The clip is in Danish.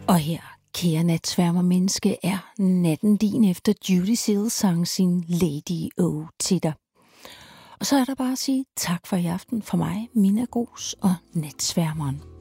Og her, kære natsværmer menneske, er natten din efter Judy Seal sang sin Lady O til dig. Og så er der bare at sige tak for i aften fra mig, Mina Gros og natsværmeren.